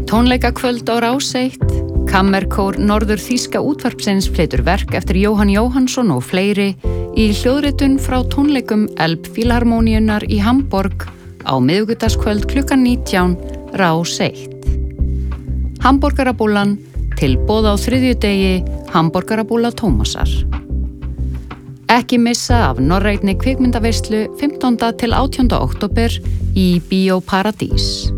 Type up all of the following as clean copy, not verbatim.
tónleikakvöld á Rás 1. Kammerkór Norður Þýska útvarpsins flytur verk eftir Jóhann Jóhannsson og fleiri í hljóðritun frá tónleikum Elbphilharmoníunnar í Hamborg á miðvikudagskvöld klukkan 19, Rás 1. Hamborgarabúllan, tilboð á þriðjudegi, Hamborgarabúlla Tómasar. Ekki missa af norrænni kvikmyndaveislu 15. til 18. október í Bíó Paradís.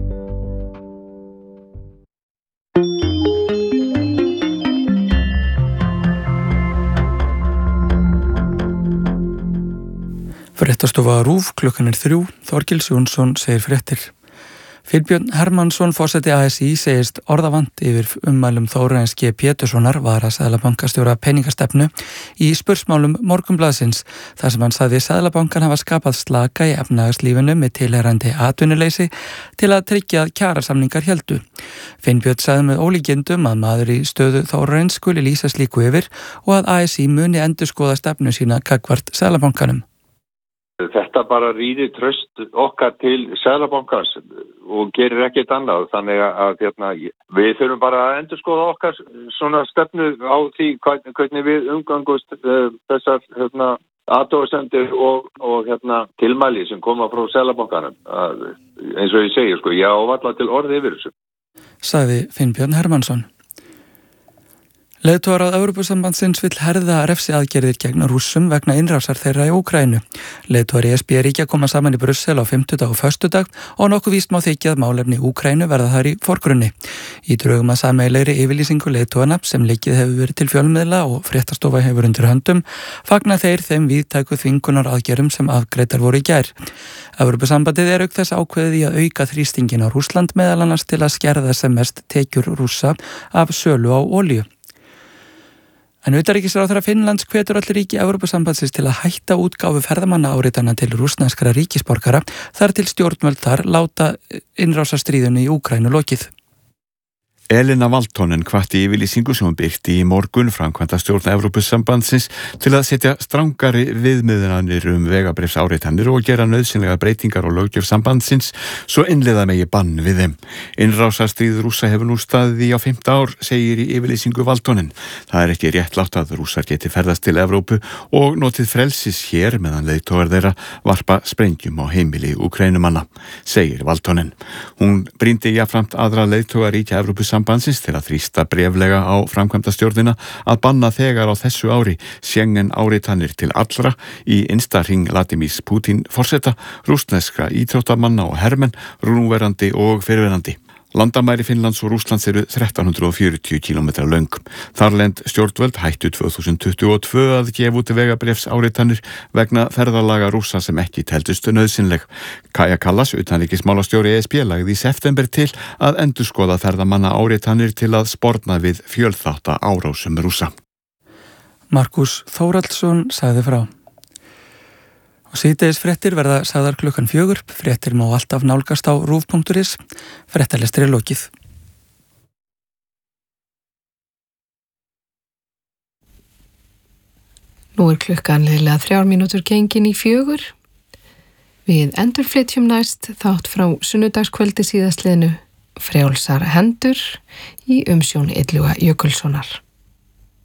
Fréttastofa RÚV, klukkan 3, Þorgils Jónsson segir fréttir. Finnbjörn Hermannsson, forseti ASÍ, segist orðavant yfir ummælum Þórarins G. Péturssonar, varaseðlabankastjóra peningastefnu, í spursmálum Morgunblaðsins, þar sem hann sagði Seðlabankann hafa skapað slaka í efnahagslífinu með tilheyrandi atvinnuleysi til að tryggja að kjarasamningar héldu. Finnbjörn sagði með ólíkindum að maður í stöðu Þórarins skuli lýsa slíku yfir og að ASÍ muni endurskoða stefnu sína gagnvart Seðlabankanum. Þetta bara rýrir traust okkar til Seðlabankans og gerir ekkert annað. Þannig að við þurfum bara að endurskoða okkar svona stefnu á því hvernig við umgangust þessar athugasemdir og tilmæli sem koma frá Seðlabankanum. Eins og ég segi, ég á varla til orði yfir þessu. Sagði Finnbjörn Hermannsson. Leiðtogar Evrópusambandsins vill herða refsiaðgerðir gegn Rússum vegna innrásar þeirra í Úkraínu. Leiðtogar ESB-ríkja koma saman í Brussel á 50. og föstudag og nokkuð víst má þykja að málefni Úkraínu verða þar í forgrunni. Í drögum að sameiginlegri yfirlýsingu leiðtoganna sem leikið hefur verið til fjölmiðla og fréttastofa hefur undir höndum, fagna þeir þeim víðtæku þvingunar aðgerðum sem afgreiddar voru í gær. Evrópusambandið auk þess ákveðið í að auka þrýstingin á Rússland meðal annars til að skerða sem mest tekjur Rússa af sölu á olíu. En utanríkisráðherra Finnlands hvetur öll ríki Evrópusambandsins til að hætta útgáfu ferðamannaáritana til rússneskra ríkisborgara þar til stjórnvöld þar láta innrásarstríðunni í Úkraínu lokið. Elina Valtonen hvatti yfirlýsingu sem hún birti í morgun framkvæmdastjórn Evrópusambandsins til að setja strangari viðmiðanir vegabréfsáritanir og gera nauðsynlega breytingar á löggjöf sambandsins svo innleiða megi bann við þeim. Innrásarstríð Rússa hefur nú staðið í á 5 ár, segir í yfirlýsingu Valtonen. Það ekki réttlátt að Rússar geti ferðast til Evrópu og notið frelsis hér meðan leiðtogar þeirra varpa sprengjum á heimili Úkraínumanna, segir Valtonen. Hún brýndi jafnframt aðra leiðtogar ríkja Evrópusambandsins til að þrýsta bréflega á framkvæmdastjórnina að banna þegar á þessu ári Schengen áritanir til allra í innsta-hring Vladimírs Putin forseta, rússneskra íþróttamanna og hermenn, núverandi og fyrrverandi. Landamæri Finnlands og Rússlands eru 1340 km löng. Þarlend stjórnvöld hættu 2022 að gefa út vegabréfsáritanir vegna ferðalaga Rússa sem ekki teldust nauðsynleg. Kaja Kallas, utanríkismálastjóri ESB, lagði í september til að endurskoða ferðamanna áritanir til að sporna við fjölþátta árásum Rússa. Markus Þórhallsson sagði frá. Og síðdegis fréttir verða sagðar klukkan 4, fréttir má alltaf nálgast á rúv.is, fréttalestri lokið. Nú klukkan liðlega 3 mínútur gengin í 4. Við endurflytjum næst þátt frá sunnudagskvöldi síðastliðnu, Frjálsar hendur í umsjón Illuga Jökulssonar.